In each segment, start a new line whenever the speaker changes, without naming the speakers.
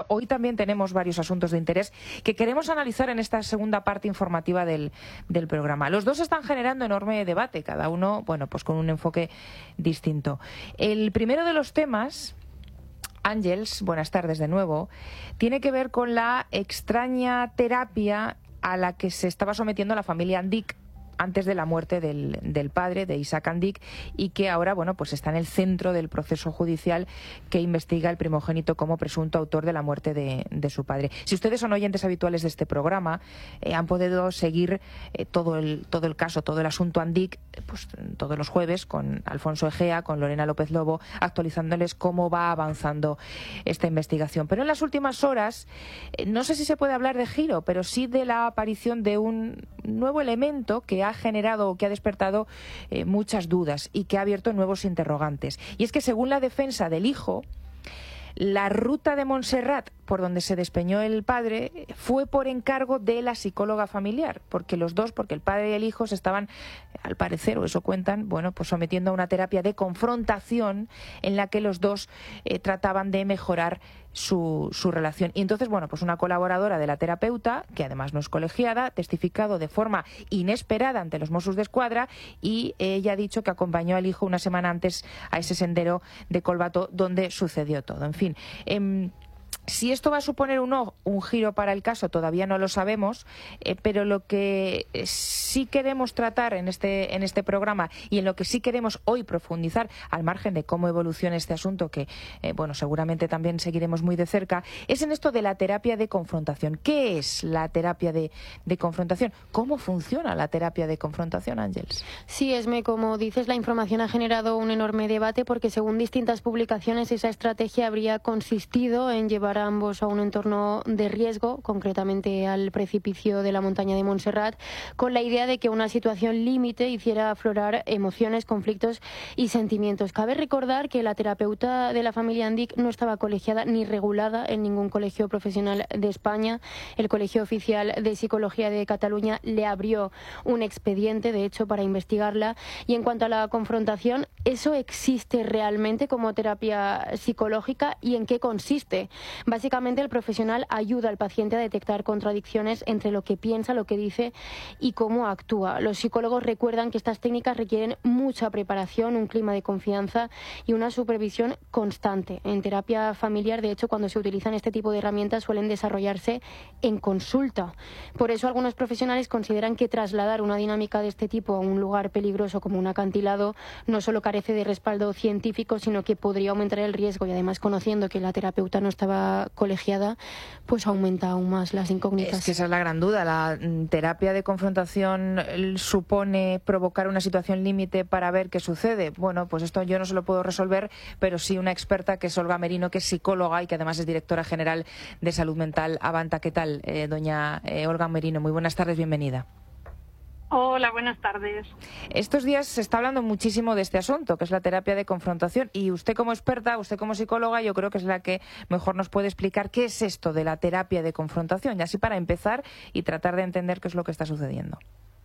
hoy también tenemos varios asuntos de interés que queremos analizar en esta segunda parte informativa del programa. Los dos están generando enorme debate, cada uno, bueno, pues con un enfoque distinto. El primero de los temas, Ángels, buenas tardes de nuevo, tiene que ver con la extraña terapia a la que se estaba sometiendo la familia Andic antes de la muerte del padre, de Isaac Andic, y que ahora, bueno, pues está en el centro del proceso judicial que investiga el primogénito como presunto autor de la muerte de su padre. Si ustedes son oyentes habituales de este programa, han podido seguir todo el caso, todo el asunto Andic, pues todos los jueves con Alfonso Egea, con Lorena López Lobo, actualizándoles cómo va avanzando esta investigación. Pero en las últimas horas, no sé si se puede hablar de giro, pero sí de la aparición de un nuevo elemento que ha generado o que ha despertado muchas dudas y que ha abierto nuevos interrogantes. Y es que, según la defensa del hijo, la ruta de Montserrat por donde se despeñó el padre fue por encargo de la psicóloga familiar, porque el padre y el hijo se estaban, al parecer, o eso cuentan, bueno, pues sometiendo a una terapia de confrontación en la que los dos trataban de mejorar su relación. Y entonces, bueno, pues una colaboradora de la terapeuta, que además no es colegiada, ha testificado de forma inesperada ante los Mossos d'Esquadra, y ella ha dicho que acompañó al hijo una semana antes a ese sendero de Collbató donde sucedió todo. En fin, si esto va a suponer un giro para el caso todavía no lo sabemos, pero lo que sí queremos tratar en este programa y en lo que sí queremos hoy profundizar, al margen de cómo evoluciona este asunto, que bueno, seguramente también seguiremos muy de cerca, es en esto de la terapia de confrontación. ¿Qué es la terapia de confrontación? ¿Cómo funciona la terapia de confrontación, Ángels?
Sí, Esme, como dices, la información ha generado un enorme debate porque, según distintas publicaciones, esa estrategia habría consistido en llevar a ambos a un entorno de riesgo, concretamente al precipicio de la montaña de Montserrat, con la idea de que una situación límite hiciera aflorar emociones, conflictos y sentimientos. Cabe recordar que la terapeuta de la familia Andic no estaba colegiada ni regulada en ningún colegio profesional de España. El Colegio Oficial de Psicología de Cataluña le abrió un expediente, de hecho, para investigarla. Y en cuanto a la confrontación, ¿eso existe realmente como terapia psicológica y en qué consiste? Básicamente, el profesional ayuda al paciente a detectar contradicciones entre lo que piensa, lo que dice y cómo actúa. Los psicólogos recuerdan que estas técnicas requieren mucha preparación, un clima de confianza y una supervisión constante. En terapia familiar, de hecho, cuando se utilizan este tipo de herramientas suelen desarrollarse en consulta. Por eso, algunos profesionales consideran que trasladar una dinámica de este tipo a un lugar peligroso como un acantilado no solo carece de respaldo científico, sino que podría aumentar el riesgo, y además, conociendo que la terapeuta no estaba colegiada, pues aumenta aún más las incógnitas.
Es que esa es la gran duda. ¿La terapia de confrontación supone provocar una situación límite para ver qué sucede? Bueno, pues esto yo no se lo puedo resolver, pero sí una experta, que es Olga Merino, que es psicóloga y que además es directora general de Salud Mental Avanta. ¿Qué tal, doña Olga Merino? Muy buenas tardes, bienvenida.
Hola, buenas tardes.
Estos días se está hablando muchísimo de este asunto, que es la terapia de confrontación, y usted como experta, usted como psicóloga, yo creo que es la que mejor nos puede explicar qué es esto de la terapia de confrontación, y así para empezar y tratar de entender qué es lo que está sucediendo.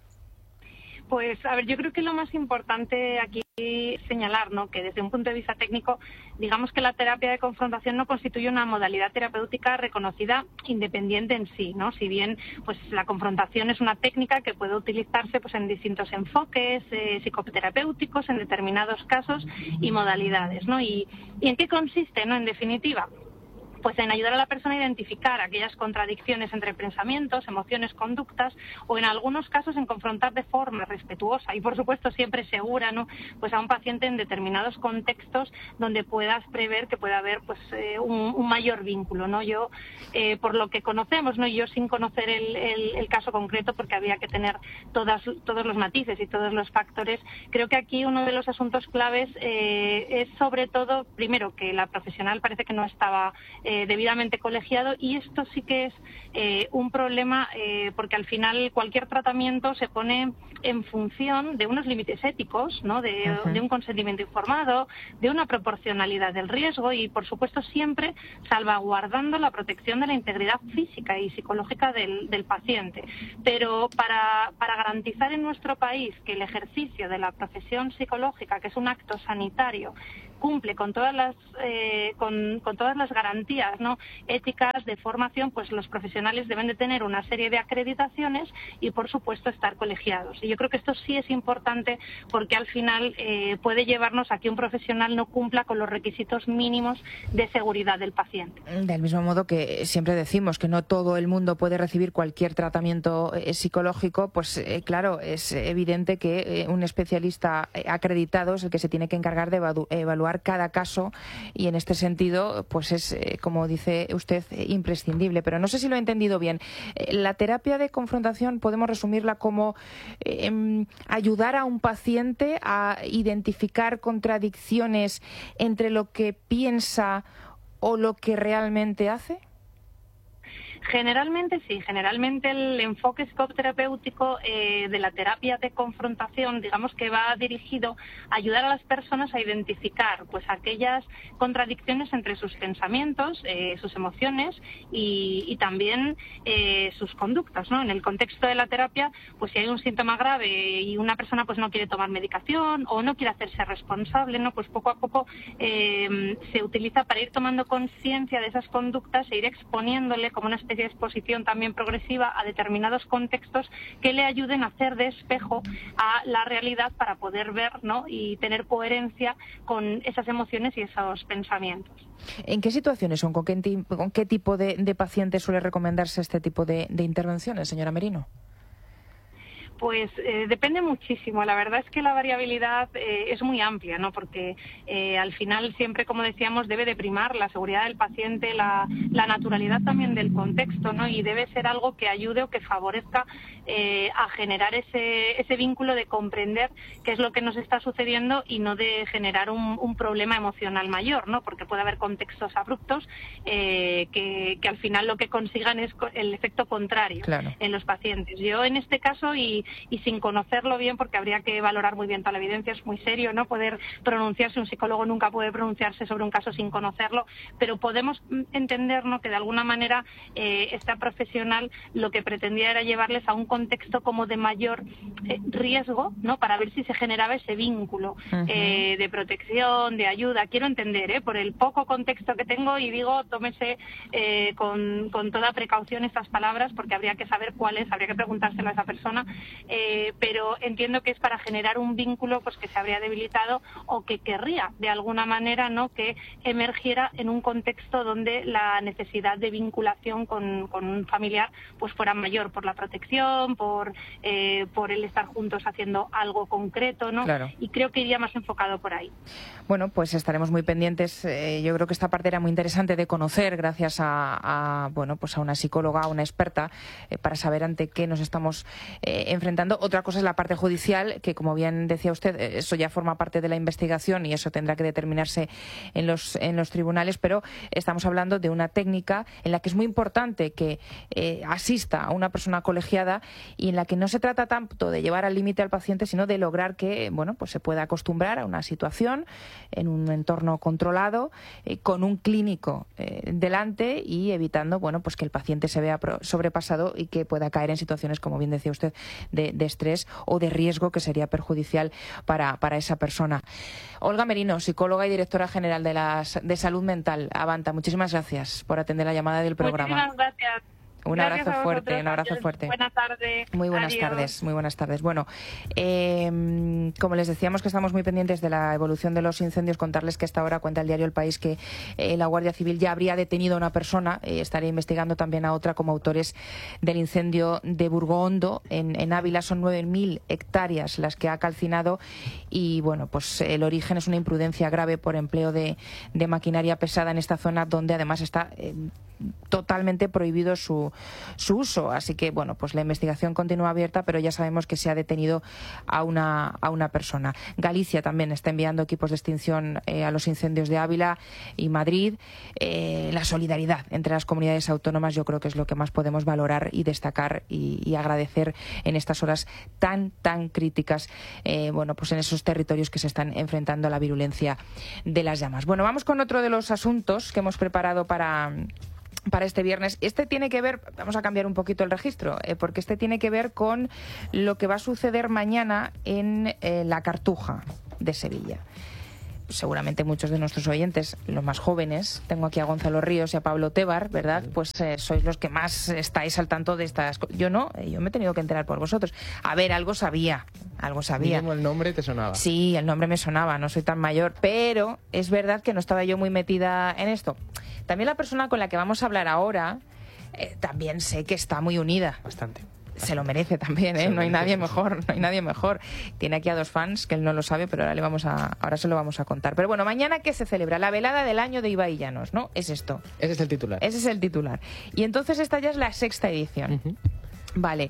Pues, a ver, yo creo que lo más importante aquí señalar, ¿no?, que desde un punto de vista técnico, digamos que la terapia de confrontación no constituye una modalidad terapéutica reconocida independiente en sí, ¿no? Si bien, pues la confrontación es una técnica que puede utilizarse, pues, en distintos enfoques psicoterapéuticos, en determinados casos y modalidades, ¿no? ¿Y en qué consiste, no?, en definitiva? Pues en ayudar a la persona a identificar aquellas contradicciones entre pensamientos, emociones, conductas, o en algunos casos en confrontar de forma respetuosa y, por supuesto, siempre segura, ¿no?, pues a un paciente en determinados contextos donde puedas prever que pueda haber, pues, un mayor vínculo, ¿no? Yo, por lo que conocemos, ¿no?, yo sin conocer el caso concreto, porque había que tener todos los matices y todos los factores, creo que aquí uno de los asuntos claves es, sobre todo, primero, que la profesional parece que no estaba debidamente colegiado, y esto sí que es un problema, porque al final cualquier tratamiento se pone en función de unos límites éticos, ¿no?, de un consentimiento informado, de una proporcionalidad del riesgo y, por supuesto, siempre salvaguardando la protección de la integridad física y psicológica del paciente. Pero para garantizar en nuestro país que el ejercicio de la profesión psicológica, que es un acto sanitario, cumple con todas las con todas las garantías, ¿no?, éticas de formación, pues los profesionales deben de tener una serie de acreditaciones y, por supuesto, estar colegiados. Y yo creo que esto sí es importante porque al final puede llevarnos a que un profesional no cumpla con los requisitos mínimos de seguridad del paciente.
Del mismo modo que siempre decimos que no todo el mundo puede recibir cualquier tratamiento psicológico, pues claro, es evidente que un especialista acreditado es el que se tiene que encargar de evaluar cada caso, y en este sentido pues es, como dice usted, imprescindible. Pero no sé si lo he entendido bien. La terapia de confrontación podemos resumirla como ayudar a un paciente a identificar contradicciones entre lo que piensa o lo que realmente hace.
Generalmente sí, generalmente el enfoque psicoterapéutico de la terapia de confrontación, digamos que va dirigido a ayudar a las personas a identificar pues aquellas contradicciones entre sus pensamientos, sus emociones y también sus conductas, ¿no? En el contexto de la terapia, pues si hay un síntoma grave y una persona pues no quiere tomar medicación o no quiere hacerse responsable, ¿no?, pues poco a poco se utiliza para ir tomando conciencia de esas conductas e ir exponiéndole como una especie de exposición también progresiva a determinados contextos que le ayuden a hacer de espejo a la realidad para poder ver, ¿no?, y tener coherencia con esas emociones y esos pensamientos.
¿En qué situaciones o con qué tipo de pacientes suele recomendarse este tipo de intervenciones, señora Merino?
Pues depende muchísimo. La verdad es que la variabilidad es muy amplia, ¿no? Porque al final siempre, como decíamos, debe de primar la seguridad del paciente, la naturalidad también del contexto, ¿no? Y debe ser algo que ayude o que favorezca a generar ese vínculo de comprender qué es lo que nos está sucediendo y no de generar un problema emocional mayor, ¿no? Porque puede haber contextos abruptos que al final lo que consigan es el efecto contrario, claro, en los pacientes. Yo en este caso, y sin conocerlo bien, porque habría que valorar muy bien toda la evidencia, es muy serio, ¿no?, poder pronunciarse, un psicólogo nunca puede pronunciarse sobre un caso sin conocerlo, pero podemos entender, ¿no?, que de alguna manera esta profesional lo que pretendía era llevarles a un contexto como de mayor riesgo, ¿no?, para ver si se generaba ese vínculo de protección, de ayuda. Quiero entender, por el poco contexto que tengo, y digo, tómese con toda precaución estas palabras, porque habría que saber cuáles, habría que preguntárselo a esa persona, pero entiendo que es para generar un vínculo pues que se habría debilitado o que querría de alguna manera, ¿no?, que emergiera en un contexto donde la necesidad de vinculación con un familiar pues fuera mayor, por la protección, por el estar juntos haciendo algo concreto, ¿no? Claro. Y creo que iría más enfocado por ahí.
Bueno, pues estaremos muy pendientes. Yo creo que esta parte era muy interesante de conocer, gracias a una psicóloga, a una experta, para saber ante qué nos estamos enfrentando. Otra cosa es la parte judicial, que, como bien decía usted, eso ya forma parte de la investigación y eso tendrá que determinarse en los tribunales, pero estamos hablando de una técnica en la que es muy importante que asista a una persona colegiada y en la que no se trata tanto de llevar al límite al paciente, sino de lograr que pues se pueda acostumbrar a una situación en un entorno controlado, con un clínico delante, y evitando pues que el paciente se vea sobrepasado y que pueda caer en situaciones, como bien decía usted, de estrés o de riesgo, que sería perjudicial para esa persona. Olga Merino, psicóloga y directora general de Salud Mental, Avanta, muchísimas gracias por atender la llamada del programa.
Muchísimas gracias.
Un abrazo fuerte.
Buenas tardes.
Muy buenas tardes, muy buenas tardes. Bueno, como les decíamos que estamos muy pendientes de la evolución de los incendios, contarles que a esta hora cuenta el diario El País que la Guardia Civil ya habría detenido a una persona, estaría investigando también a otra como autores del incendio de Burgondo en Ávila. Son 9.000 hectáreas las que ha calcinado y pues el origen es una imprudencia grave por empleo de maquinaria pesada en esta zona, donde además está totalmente prohibido su uso. Así que pues la investigación continúa abierta, pero ya sabemos que se ha detenido a una persona. Galicia también está enviando equipos de extinción a los incendios de Ávila y Madrid. La solidaridad entre las comunidades autónomas yo creo que es lo que más podemos valorar y destacar y agradecer en estas horas tan críticas pues en esos territorios que se están enfrentando a la virulencia de las llamas. Bueno, vamos con otro de los asuntos que hemos preparado para este viernes. Este tiene que ver, vamos a cambiar un poquito el registro, porque este tiene que ver con lo que va a suceder mañana en la Cartuja de Sevilla. seguramente muchos de nuestros oyentes, los más jóvenes, tengo aquí a Gonzalo Ríos y a Pablo Tebar, ¿verdad? Pues sois los que más estáis al tanto de estas cosas. Yo no, yo me he tenido que enterar por vosotros. A ver, algo sabía.
Mínimo el nombre te sonaba.
Sí, el nombre me sonaba, no soy tan mayor, pero es verdad que no estaba yo muy metida en esto. También la persona con la que vamos a hablar ahora, también sé que está muy unida.
Bastante.
Se lo merece también, ¿eh? No hay nadie mejor, no hay nadie mejor. Tiene aquí a dos fans, que él no lo sabe, pero ahora se lo vamos a contar. Pero bueno, mañana, ¿qué se celebra? La velada del año de Ibai Llanos, ¿no? Es esto.
Ese es el titular.
Ese es el titular. Y entonces esta ya es la 6ª edición. Vale,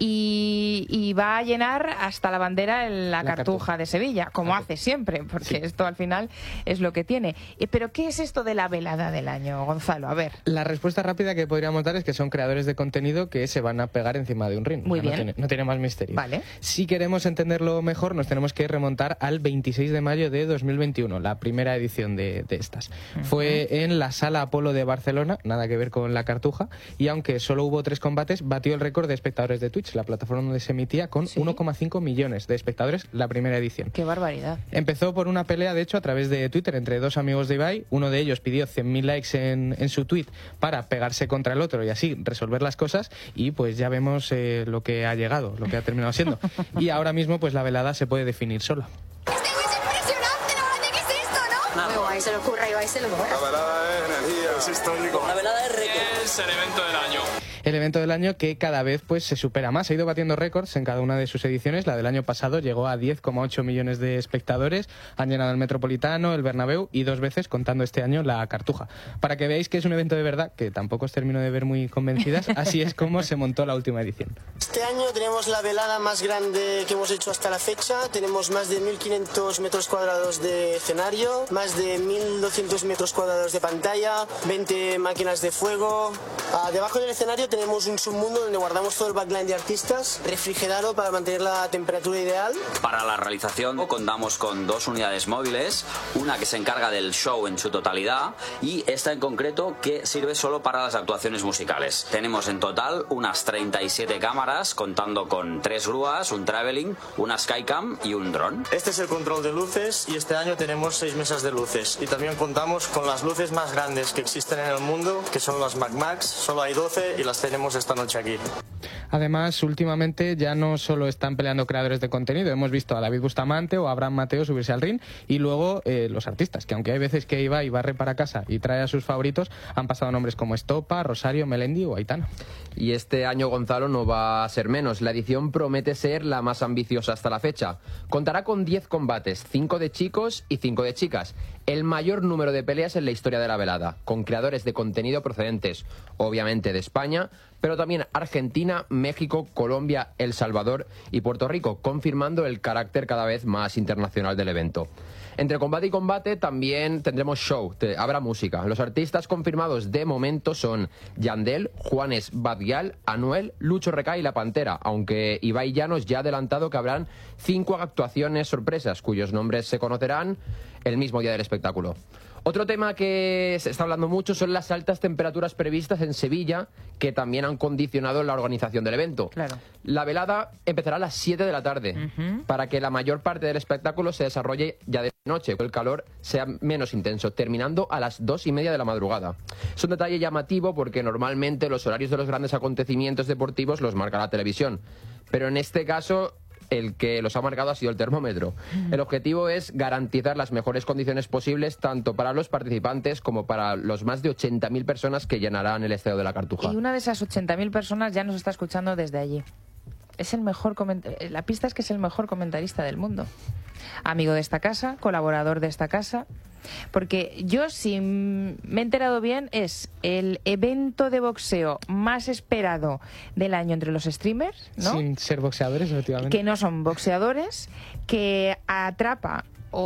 y va a llenar hasta la bandera la Cartuja de Sevilla, como hace siempre, porque esto al final es lo que tiene. Pero ¿qué es esto de la velada del año, Gonzalo? A ver.
La respuesta rápida que podríamos dar es que son creadores de contenido que se van a pegar encima de un ring.
Muy bien.
No tiene más misterio.
Vale.
Si queremos entenderlo mejor, nos tenemos que remontar al 26 de mayo de 2021, la primera edición de estas. Fue en la Sala Apolo de Barcelona, nada que ver con la Cartuja, y aunque solo hubo 3 combates, batió el récord de espectadores de Twitch, la plataforma donde se emitía, con 1,5 millones de espectadores la primera edición.
¡Qué barbaridad!
Empezó por una pelea, de hecho, a través de Twitter entre 2 amigos de Ibai. Uno de ellos pidió 100.000 likes en su tweet para pegarse contra el otro y así resolver las cosas, y pues ya vemos lo que ha llegado, lo que ha terminado siendo. Y ahora mismo pues la velada se puede definir sola.
Este güey es impresionante, ¿no? ¿Qué es esto, no? Muy guay, se lo ocurra, Ibai se lo ocurra.
La velada es energía, es histórico.
La velada es récord.
Es el evento del año.
El evento del año que cada vez pues se supera más. Ha ido batiendo récords en cada una de sus ediciones. La del año pasado llegó a 10,8 millones de espectadores. Han llenado el Metropolitano, el Bernabéu y 2 veces, contando este año, la Cartuja. Para que veáis que es un evento de verdad, que tampoco os termino de ver muy convencidas, así es como se montó la última edición.
Este año tenemos la velada más grande que hemos hecho hasta la fecha. Tenemos más de 1.500 metros cuadrados de escenario, más de 1.200 metros cuadrados de pantalla, 20 máquinas de fuego. Debajo del escenario tenemos un submundo donde guardamos todo el backline de artistas, refrigerado para mantener la temperatura ideal.
Para la realización contamos con 2 unidades móviles, una que se encarga del show en su totalidad y esta en concreto que sirve solo para las actuaciones musicales. Tenemos en total unas 37 cámaras, contando con 3 grúas, un traveling, una Skycam y un dron.
Este es el control de luces y este año tenemos 6 mesas de luces y también contamos con las luces más grandes que existen en el mundo, que son las MagMax. Solo hay 12 y las tenemos esta noche aquí.
Además, últimamente ya no solo están peleando creadores de contenido, hemos visto a David Bustamante o a Abraham Mateo subirse al ring, y luego los artistas, que aunque hay veces que Ibai barre para casa y trae a sus favoritos, han pasado nombres como Estopa, Rosario, Melendi o Aitana.
Y este año, Gonzalo, no va a ser menos. La edición promete ser la más ambiciosa hasta la fecha. Contará con 10 combates, 5 de chicos y 5 de chicas. El mayor número de peleas en la historia de la velada, con creadores de contenido procedentes, obviamente de España, pero también Argentina, México, Colombia, El Salvador y Puerto Rico, confirmando el carácter cada vez más internacional del evento. Entre combate y combate también tendremos show, habrá música. Los artistas confirmados de momento son Yandel, Juanes Badial, Anuel, Lucho Recá y La Pantera, aunque Ibai Llanos ya ha adelantado que habrán 5 actuaciones sorpresas, cuyos nombres se conocerán el mismo día del espectáculo. Otro tema que se está hablando mucho son las altas temperaturas previstas en Sevilla, que también han condicionado la organización del evento.
Claro.
La velada empezará a las 7 de la tarde, para que la mayor parte del espectáculo se desarrolle ya de noche, que el calor sea menos intenso, terminando a las 2:30 de la madrugada. Es un detalle llamativo porque normalmente los horarios de los grandes acontecimientos deportivos los marca la televisión, pero en este caso el que los ha marcado ha sido el termómetro. El objetivo es garantizar las mejores condiciones posibles tanto para los participantes como para los más de 80.000 personas que llenarán el estadio de la Cartuja.
Y una de esas 80.000 personas ya nos está escuchando desde allí. Es el mejor la pista es que es el mejor comentarista del mundo. Amigo de esta casa, colaborador de esta casa. Porque yo, si me he enterado bien, es el evento de boxeo más esperado del año entre los streamers, ¿no?
Sin ser boxeadores, efectivamente.
Que no son boxeadores, que atrapa,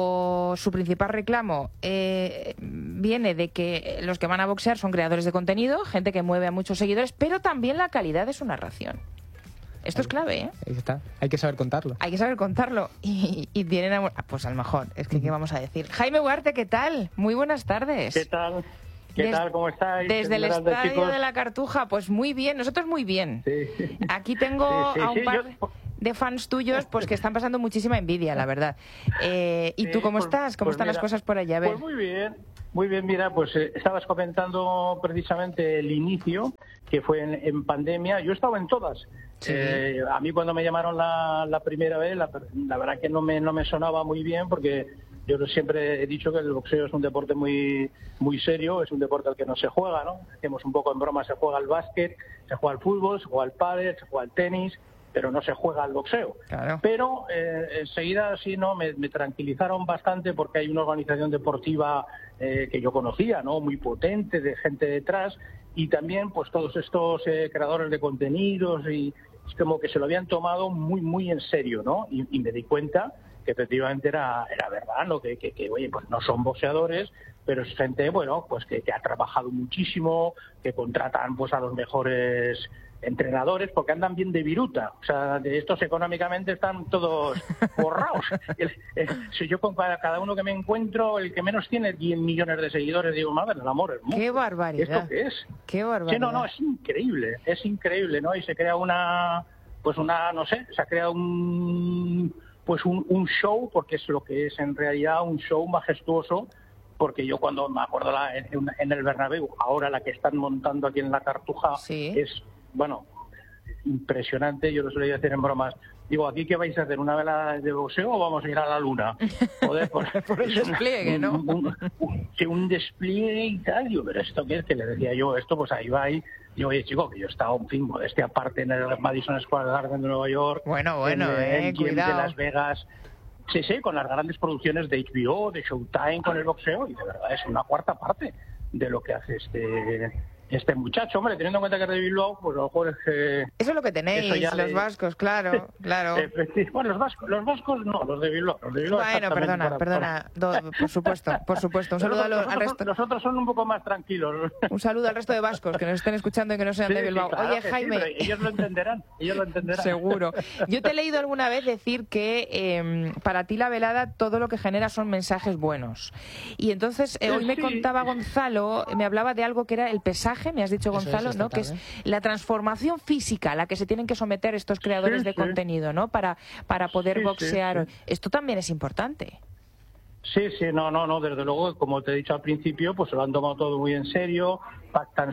o su principal reclamo viene de que los que van a boxear son creadores de contenido, gente que mueve a muchos seguidores, pero también la calidad de su narración. Esto es clave, ¿eh?
Ahí está. Hay que saber contarlo.
Hay que saber contarlo. Y tienen... Pues a lo mejor. Es que, ¿qué vamos a decir? Jaime Huarte, ¿qué tal? Muy buenas tardes.
¿Qué tal? ¿Qué tal? ¿Cómo estáis?
Desde el estadio de la Cartuja. Pues muy bien. Nosotros muy bien.
Sí.
Aquí tengo a un par... de fans tuyos pues que están pasando muchísima envidia, la verdad. ¿Y tú cómo estás? ¿Cómo están las cosas por allá? A ver.
Pues muy bien, mira, pues estabas comentando precisamente el inicio, que fue en pandemia. Yo estaba en todas. Sí. A mí cuando me llamaron la primera vez, la verdad que no me sonaba muy bien, porque yo siempre he dicho que el boxeo es un deporte muy serio, es un deporte al que no se juega, ¿no? Hacemos un poco en broma, se juega al básquet, se juega al fútbol, se juega al pádel, se juega al tenis, pero no se juega al boxeo. Claro. Pero enseguida sí, ¿no? Me tranquilizaron bastante, porque hay una organización deportiva que yo conocía, ¿no? Muy potente, de gente detrás, y también pues todos estos creadores de contenidos, y es como que se lo habían tomado muy en serio, ¿no? Y me di cuenta que efectivamente era verdad, ¿no? Que oye, pues no son boxeadores, pero es gente, bueno, pues que ha trabajado muchísimo, que contratan pues a los mejores entrenadores, porque andan bien de viruta. O sea, de estos económicamente están todos borrados. Si yo con cada uno que me encuentro, el que menos tiene 10 millones de seguidores, digo, madre del amor hermoso.
¡Qué barbaridad!
¿Esto qué es?
¡Qué barbaridad!
Sí, no, es increíble, ¿no? Y se crea no sé, se ha creado un show, porque es lo que es en realidad, un show majestuoso, porque yo cuando me acuerdo en el Bernabéu, ahora la que están montando aquí en la Cartuja, sí, es, bueno, impresionante. Yo lo suelo decir en bromas, digo, ¿aquí qué vais a hacer? ¿Una vela de boxeo o vamos a ir a la luna? Joder, por
el despliegue, ¿no?
Un despliegue y tal. Digo, pero ¿esto qué es? Que le decía yo, esto pues ahí va. Y yo, oye, chico, que yo he estado, en fin, modestia aparte, en el Madison Square Garden de Nueva York,
bueno,
en el Gym
cuidado
de Las Vegas. Sí, con las grandes producciones de HBO, de Showtime, con el boxeo, y de verdad es una cuarta parte de lo que hace este muchacho. Hombre, teniendo en cuenta que es de Bilbao, pues a lo mejor es que...
Eso es lo que tenéis, los vascos, claro.
Bueno, los vascos no, los de Bilbao.
Bueno, perdona, por supuesto. Un saludo al resto.
Los otros son un poco más tranquilos.
Un saludo al resto de vascos que nos estén escuchando y que no sean de Bilbao.
Claro,
oye, Jaime...
Sí, ellos lo entenderán.
Seguro. Yo te he leído alguna vez decir que para ti la velada todo lo que genera son mensajes buenos. Y entonces hoy me contaba Gonzalo, me hablaba de algo que era el pesaje, me has dicho, Gonzalo, ¿no? Que es la transformación física a la que se tienen que someter estos creadores de contenido, ¿no? Para poder boxear. Esto también es importante.
Sí, no, desde luego, como te he dicho al principio, pues se lo han tomado todo muy en serio, pactan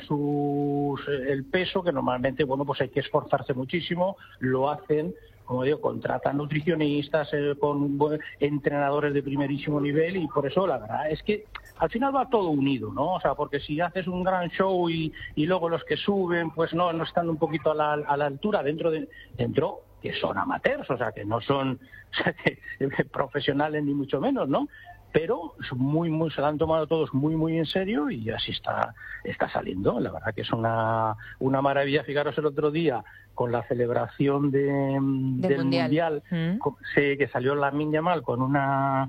el peso, que normalmente, bueno, pues hay que esforzarse muchísimo, lo hacen, como digo, contratan nutricionistas, con entrenadores de primerísimo nivel, y por eso la verdad es que al final va todo unido, ¿no? O sea, porque si haces un gran show y luego los que suben, pues no están un poquito a la altura dentro que son amateurs, o sea, que no son profesionales ni mucho menos, ¿no? Pero se lo han tomado todos muy en serio, y así está saliendo. La verdad que es una maravilla. Fijaros el otro día con la celebración del Mundial, sí, que salió Lamine Yamal con una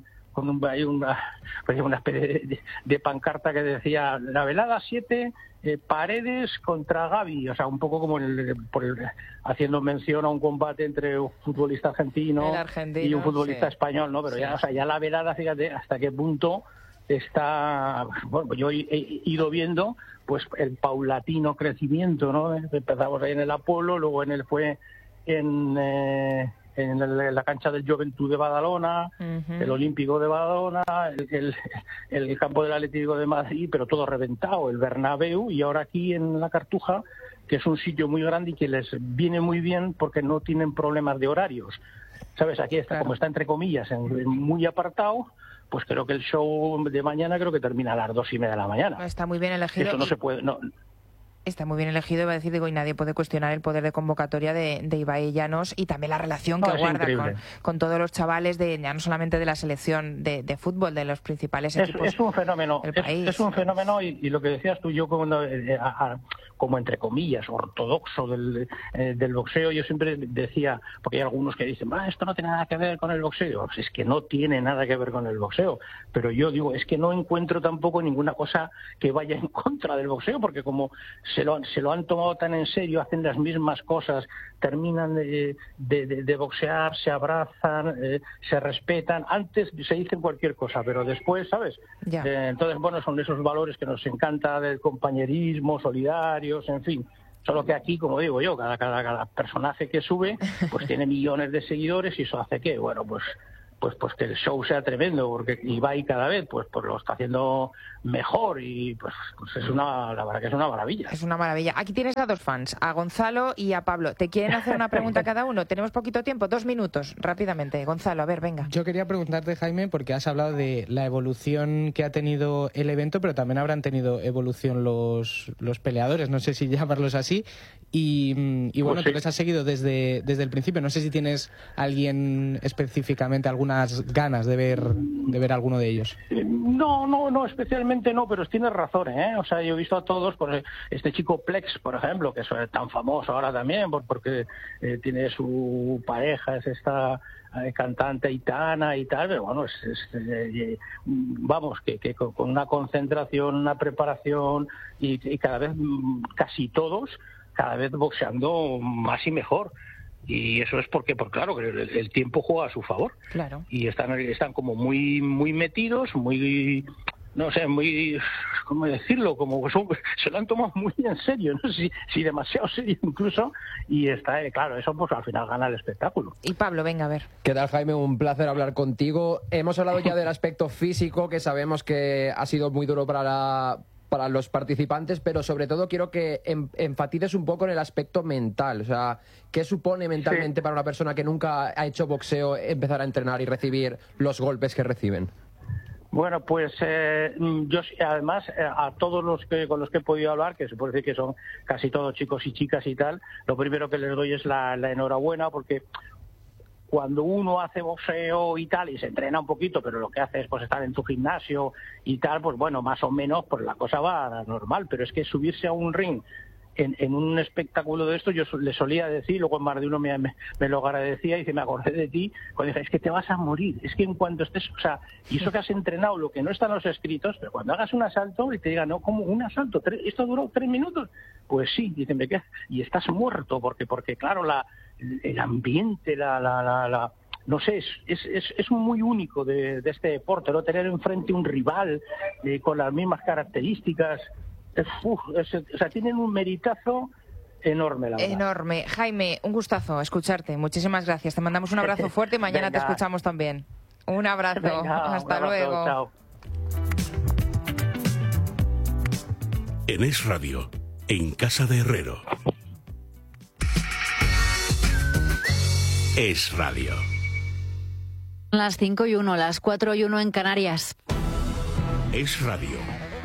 especie de pancarta que decía la velada 7, Paredes contra Gavi, o sea, un poco como haciendo mención a un combate entre un futbolista argentino y un futbolista español, ¿no? Pero ya, o sea, ya la velada, fíjate hasta qué punto está. Bueno, yo he ido viendo pues el paulatino crecimiento, ¿no? Empezamos ahí en el Apolo, luego fue en la cancha del Juventud de Badalona, el Olímpico de Badalona, el campo del Atlético de Madrid, pero todo reventado, el Bernabéu, y ahora aquí en la Cartuja, que es un sitio muy grande y que les viene muy bien porque no tienen problemas de horarios. ¿Sabes? Aquí está, como está entre comillas, muy apartado, pues creo que el show de mañana creo que termina a las 2:30 de la mañana.
Está muy bien elegido.
Eso no se puede... No.
Está muy bien elegido, iba a decir, y nadie puede cuestionar el poder de convocatoria de Ibai Llanos, y también la relación que guarda con todos los chavales, ya no solamente de la selección de fútbol, de los principales equipos.
Es un fenómeno, es un fenómeno, y lo que decías tú, yo como entre comillas ortodoxo del boxeo, yo siempre decía, porque hay algunos que dicen, esto no tiene nada que ver con el boxeo. Pues es que no tiene nada que ver con el boxeo, pero yo digo, es que no encuentro tampoco ninguna cosa que vaya en contra del boxeo, porque como se lo han tomado tan en serio, hacen las mismas cosas, terminan de boxear, se abrazan, se respetan. Antes se dicen cualquier cosa, pero después, ¿sabes? Entonces, bueno, son esos valores que nos encanta, del compañerismo, solidarios, en fin. Solo que aquí, como digo yo, cada personaje que sube pues tiene millones de seguidores y eso hace que, bueno, pues que el show sea tremendo, porque Ibai cada vez pues lo está haciendo mejor y pues es la verdad que es una maravilla.
Es una maravilla. Aquí tienes a dos fans, a Gonzalo y a Pablo. ¿Te quieren hacer una pregunta cada uno? Tenemos poquito tiempo, 2 minutos, rápidamente. Gonzalo, a ver, venga.
Yo quería preguntarte, Jaime, porque has hablado de la evolución que ha tenido el evento, pero también habrán tenido evolución los peleadores, no sé si llamarlos así. Y bueno, pues sí, tú les has seguido desde el principio. No sé si tienes alguien específicamente, algunas ganas de ver alguno de ellos.
No, especialmente no, pero tienes razón, ¿eh? O sea, yo he visto a todos, pues este chico Plex, por ejemplo, que es tan famoso ahora también, porque tiene su pareja, es esta cantante Aitana y tal, pero bueno, vamos, que con una concentración, una preparación y cada vez, casi todos, cada vez boxeando más y mejor. Y eso es porque claro, que el tiempo juega a su favor. Claro. Y están como muy metidos, muy, no sé, muy, ¿cómo decirlo? Como se lo han tomado muy en serio, no sé si demasiado serio incluso, y está, claro, eso pues al final gana el espectáculo.
Y Pablo, venga, a ver.
¿Qué tal, Jaime? Un placer hablar contigo. Hemos hablado ya del aspecto físico, que sabemos que ha sido muy duro para los participantes, pero sobre todo quiero que enfatices un poco en el aspecto mental. O sea, ¿qué supone mentalmente para una persona que nunca ha hecho boxeo empezar a entrenar y recibir los golpes que reciben?
Bueno, pues yo además a todos con los que he podido hablar, que se puede decir que son casi todos chicos y chicas y tal, lo primero que les doy es la enhorabuena, porque cuando uno hace boxeo y tal y se entrena un poquito, pero lo que hace es pues estar en tu gimnasio y tal, pues bueno, más o menos pues la cosa va normal, pero es que subirse a un ring en un espectáculo de esto, yo le solía decir, luego más de uno me lo agradecía y dice, me acordé de ti, cuando dije, es que te vas a morir, es que en cuanto estés, o sea, y eso que has entrenado, lo que no está en los escritos, pero cuando hagas un asalto y te digan, no, ¿cómo un asalto? ¿Esto duró 3 minutos? Pues sí, dicen, y estás muerto, porque claro, el ambiente, no sé, es muy único de este deporte, ¿no? Tener enfrente un rival con las mismas características, o sea, tienen un meritazo enorme, la verdad.
Enorme. Jaime, un gustazo escucharte. Muchísimas gracias. Te mandamos un abrazo fuerte y mañana te escuchamos también. Un abrazo.
Venga,
hasta luego.
Chao.
En Es Radio, en Casa de Herrero. Es Radio.
Las 5:01, las 4:01 en Canarias.
Es Radio.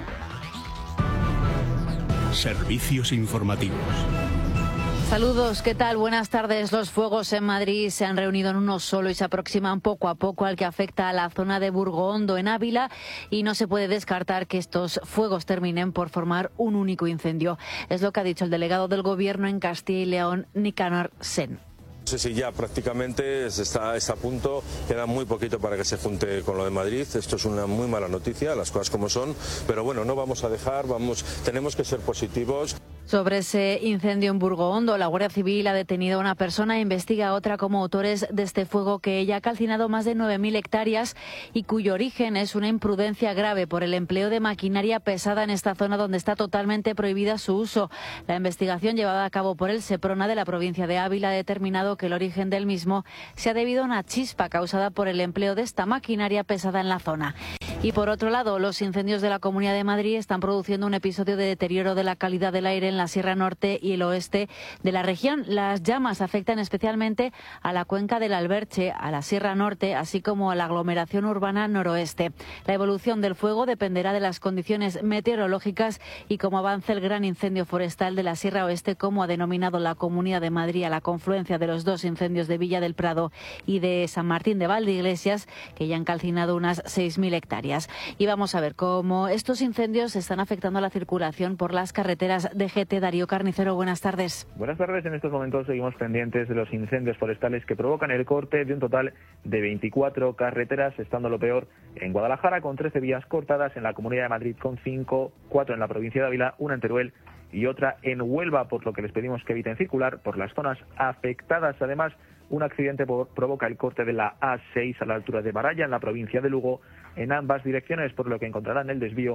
Servicios informativos.
Saludos, ¿qué tal? Buenas tardes. Los fuegos en Madrid se han reunido en uno solo y se aproximan poco a poco al que afecta a la zona de Burgoondo, en Ávila, y no se puede descartar que estos fuegos terminen por formar un único incendio. Es lo que ha dicho el delegado del Gobierno en Castilla y León, Nicanor Sen.
No sé si ya prácticamente está a punto, queda muy poquito para que se junte con lo de Madrid. Esto es una muy mala noticia, las cosas como son, pero bueno, no vamos a dejar, tenemos que ser positivos.
Sobre ese incendio en Burgoondo, la Guardia Civil ha detenido a una persona e investiga a otra como autores de este fuego que ya ha calcinado más de 9.000 hectáreas y cuyo origen es una imprudencia grave por el empleo de maquinaria pesada en esta zona donde está totalmente prohibida su uso. La investigación llevada a cabo por el Seprona de la provincia de Ávila ha determinado que el origen del mismo se ha debido a una chispa causada por el empleo de esta maquinaria pesada en la zona. Y por otro lado, los incendios de la Comunidad de Madrid están produciendo un episodio de deterioro de la calidad del aire en la Sierra Norte y el oeste de la región. Las llamas afectan especialmente a la cuenca del Alberche, a la Sierra Norte, así como a la aglomeración urbana noroeste. La evolución del fuego dependerá de las condiciones meteorológicas y cómo avance el gran incendio forestal de la Sierra Oeste, como ha denominado la Comunidad de Madrid a la confluencia de los dos incendios de Villa del Prado y de San Martín de Valdeiglesias, que ya han calcinado unas 6.000 hectáreas. Y vamos a ver cómo estos incendios están afectando a la circulación por las carreteras de GT. Darío Carnicero, buenas tardes.
Buenas tardes. En estos momentos seguimos pendientes de los incendios forestales que provocan el corte de un total de 24 carreteras, estando lo peor en Guadalajara, con 13 vías cortadas, en la Comunidad de Madrid con 5, 4 en la provincia de Ávila, una en Teruel y otra en Huelva, por lo que les pedimos que eviten circular por las zonas afectadas. Además, un accidente provoca el corte de la A6 a la altura de Baralla, en la provincia de Lugo, en ambas direcciones, por lo que encontrarán el desvío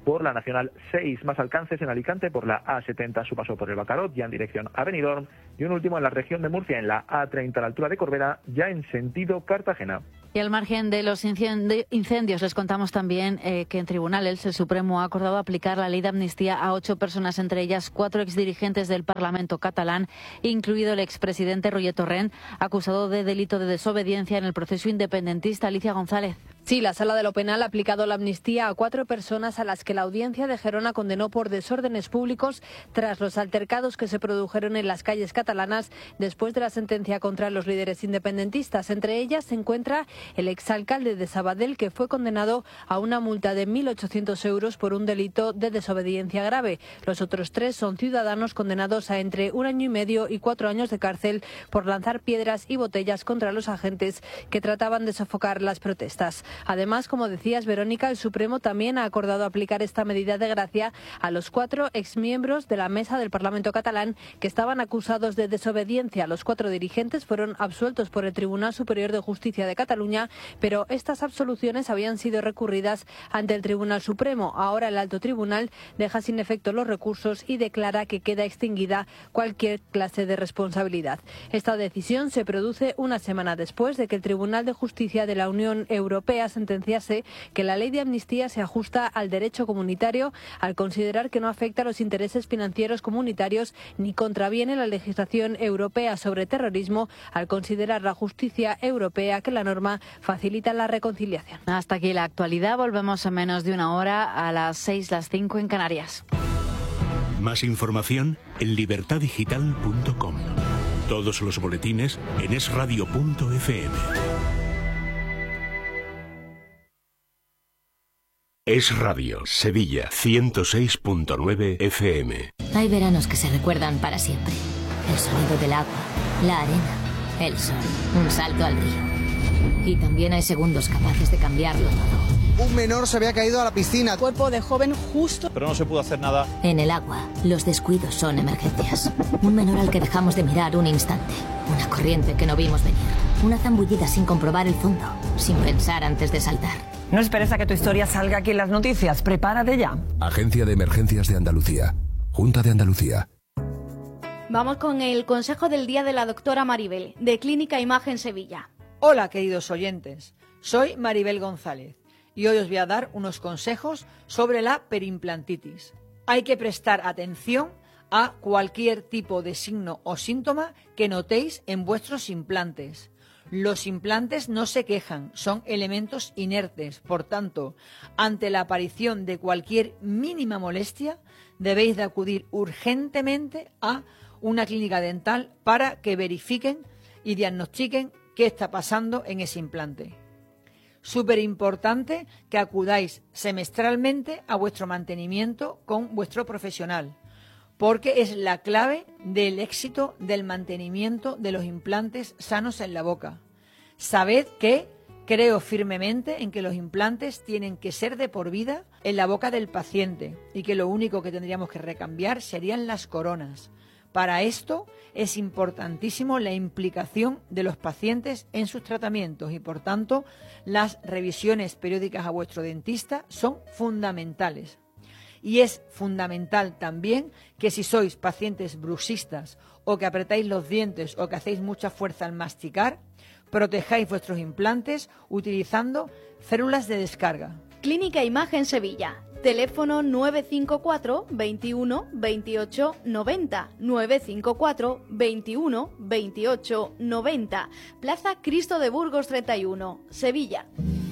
por la Nacional 6. Más alcances en Alicante por la A70, su paso por el Bacarot, ya en dirección a Benidorm. Y un último en la región de Murcia, en la A30 a la altura de Corbera, ya en sentido Cartagena.
Y al margen de los incendios, les contamos también que en tribunales el Supremo ha acordado aplicar la ley de amnistía a 8 personas, entre ellas 4 exdirigentes del Parlamento catalán, incluido el expresidente Roger Torrent, acusado de delito de desobediencia en el proceso independentista. Alicia González.
Sí, la Sala de lo Penal ha aplicado la amnistía a 4 personas a las que la Audiencia de Gerona condenó por desórdenes públicos tras los altercados que se produjeron en las calles catalanas después de la sentencia contra los líderes independentistas. Entre ellas se encuentra el exalcalde de Sabadell, que fue condenado a una multa de 1.800 euros por un delito de desobediencia grave. Los otros 3 son ciudadanos condenados a entre 1 año y medio y 4 años de cárcel por lanzar piedras y botellas contra los agentes que trataban de sofocar las protestas. Además, como decías, Verónica, el Supremo también ha acordado aplicar esta medida de gracia a los 4 exmiembros de la mesa del Parlamento catalán que estaban acusados de desobediencia. Los 4 dirigentes fueron absueltos por el Tribunal Superior de Justicia de Cataluña, pero estas absoluciones habían sido recurridas ante el Tribunal Supremo. Ahora el Alto Tribunal deja sin efecto los recursos y declara que queda extinguida cualquier clase de responsabilidad. Esta decisión se produce una semana después de que el Tribunal de Justicia de la Unión Europea sentenciase que la ley de amnistía se ajusta al derecho comunitario al considerar que no afecta a los intereses financieros comunitarios ni contraviene la legislación europea sobre terrorismo al considerar la justicia europea que la norma facilita la reconciliación.
Hasta aquí la actualidad. Volvemos en menos de una hora a las 6, las 5 en Canarias.
Más información en libertadigital.com. Todos los boletines en esradio.fm. Es Radio, Sevilla, 106.9 FM.
Hay veranos que se recuerdan para siempre. El sonido del agua, la arena, el sol, un salto al río. Y también hay segundos capaces de cambiarlo todo.
Un menor se había caído a la piscina.
Cuerpo de joven justo.
Pero no se pudo hacer nada.
En el agua, los descuidos son emergencias. Un menor al que dejamos de mirar un instante. Una corriente que no vimos venir. Una zambullida sin comprobar el fondo, sin pensar antes de saltar.
No esperes a que tu historia salga aquí en las noticias. Prepárate ya.
Agencia de Emergencias de Andalucía. Junta de Andalucía.
Vamos con el consejo del día de la doctora Maribel, de Clínica Imagen Sevilla.
Hola, queridos oyentes. Soy Maribel González y hoy os voy a dar unos consejos sobre la perimplantitis. Hay que prestar atención a cualquier tipo de signo o síntoma que notéis en vuestros implantes. Los implantes no se quejan, son elementos inertes. Por tanto, ante la aparición de cualquier mínima molestia, debéis de acudir urgentemente a una clínica dental para que verifiquen y diagnostiquen qué está pasando en ese implante. Súper importante que acudáis semestralmente a vuestro mantenimiento con vuestro profesional, porque es la clave del éxito del mantenimiento de los implantes sanos en la boca. Sabed que creo firmemente en que los implantes tienen que ser de por vida en la boca del paciente y que lo único que tendríamos que recambiar serían las coronas. Para esto es importantísimo la implicación de los pacientes en sus tratamientos y, por tanto, las revisiones periódicas a vuestro dentista son fundamentales. Y es fundamental también que si sois pacientes bruxistas o que apretáis los dientes o que hacéis mucha fuerza al masticar, protejáis vuestros implantes utilizando células de descarga.
Clínica Imagen Sevilla. Teléfono 954 21 28 90. 954 21 28 90. Plaza Cristo de Burgos 31, Sevilla.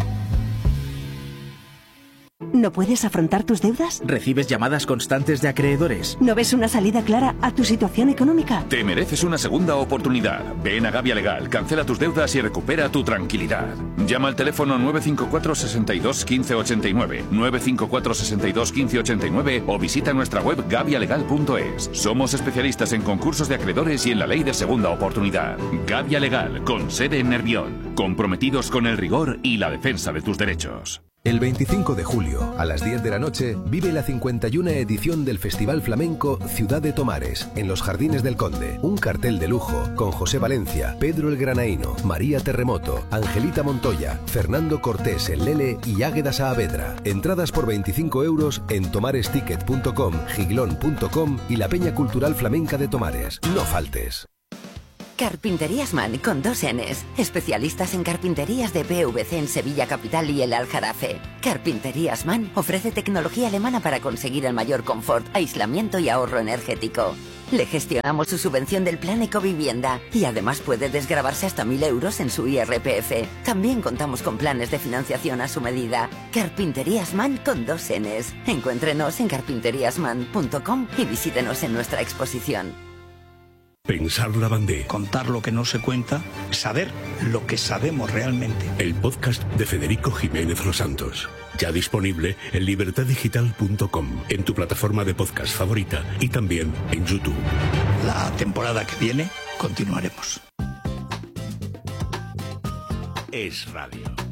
¿No puedes afrontar tus deudas?
¿Recibes llamadas constantes de acreedores?
¿No ves una salida clara a tu situación económica?
Te mereces una segunda oportunidad. Ven a Gavia Legal, cancela tus deudas y recupera tu tranquilidad. Llama al teléfono 954 62 15 89, 954 62 15 89 o visita nuestra web gavialegal.es. Somos especialistas en concursos de acreedores y en la ley de segunda oportunidad. Gavia Legal, con sede en Nervión. Comprometidos con el rigor y la defensa de tus derechos.
El 25 de julio, a las 10 de la noche, vive la 51 edición del Festival Flamenco Ciudad de Tomares, en los Jardines del Conde. Un cartel de lujo con José Valencia, Pedro el Granaíno, María Terremoto, Angelita Montoya, Fernando Cortés el Lele y Águeda Saavedra. Entradas por 25 euros en tomaresticket.com, giglón.com y la Peña Cultural Flamenca de Tomares. No faltes.
Carpinterías Man con 2 Ns. Especialistas en carpinterías de PVC en Sevilla Capital y el Aljarafe. Carpinterías Man ofrece tecnología alemana para conseguir el mayor confort, aislamiento y ahorro energético. Le gestionamos su subvención del plan Ecovivienda y además puede desgravarse hasta 1.000 euros en su IRPF. También contamos con planes de financiación a su medida. Carpinterías Man con 2 Ns. Encuéntrenos en carpinteriasman.com y visítenos en nuestra exposición.
Pensar la Bandé.
Contar lo que no se cuenta, saber lo que sabemos realmente.
El podcast de Federico Jiménez Los Santos. Ya disponible en libertaddigital.com, en tu plataforma de podcast favorita y también en YouTube.
La temporada que viene continuaremos.
Es Radio.